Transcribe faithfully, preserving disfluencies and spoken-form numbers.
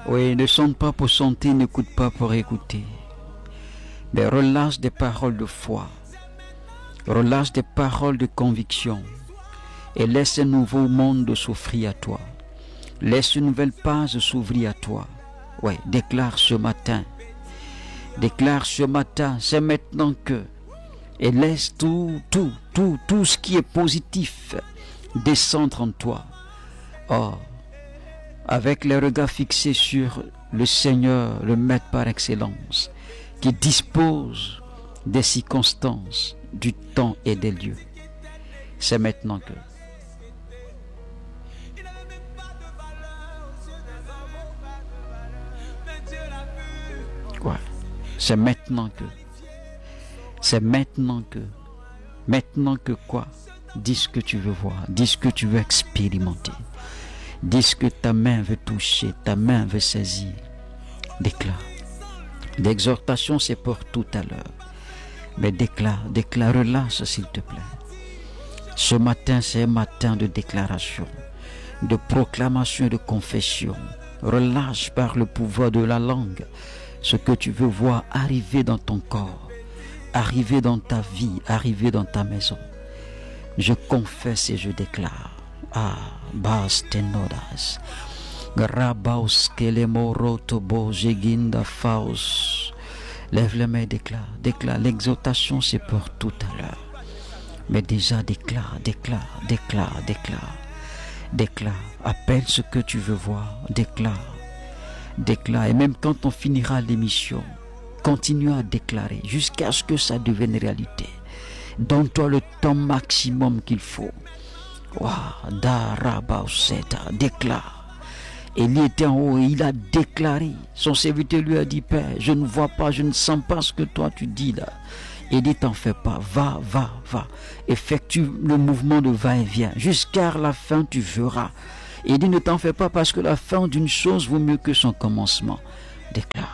Oui, ne sonne pas pour chanter, n'écoute pas pour écouter. Mais relâche des paroles de foi. Relâche des paroles de conviction. Et laisse un nouveau monde s'offrir à toi. Laisse une nouvelle page s'ouvrir à toi. Oui, déclare ce matin. Déclare ce matin, c'est maintenant que. Et laisse tout, tout, tout, tout ce qui est positif descendre en toi. Oh, avec les regards fixés sur le Seigneur, le Maître par excellence, qui dispose des circonstances, du temps et des lieux. C'est maintenant que. Ouais, c'est maintenant que. C'est maintenant que. Maintenant que quoi? Dis ce que tu veux voir, dis ce que tu veux expérimenter. Dis ce que ta main veut toucher, ta main veut saisir. Déclare. L'exhortation, c'est pour tout à l'heure. Mais déclare, déclare, relâche s'il te plaît. Ce matin, c'est un matin de déclaration, de proclamation et de confession. Relâche par le pouvoir de la langue ce que tu veux voir arriver dans ton corps, arriver dans ta vie, arriver dans ta maison. Je confesse et je déclare. Ah, bas tenodas. Grabaus kelemoroto bojeginda faus. Lève les mains et déclare. Déclare. L'exhortation, c'est pour tout à l'heure. Mais déjà, déclare, déclare, déclare, déclare. Déclare. Appelle ce que tu veux voir. Déclare. Déclare. Et même quand on finira l'émission, continue à déclarer jusqu'à ce que ça devienne réalité. Donne-toi le temps maximum qu'il faut. Waouh, Darabauseta, déclare. Élie était en haut et il a déclaré. Son serviteur lui a dit, Père, je ne vois pas, je ne sens pas ce que toi tu dis là. Il dit, t'en fais pas, va, va, va. Effectue le mouvement de va-et-vient. Jusqu'à la fin, tu verras. Il dit, ne t'en fais pas parce que la fin d'une chose vaut mieux que son commencement. Déclare.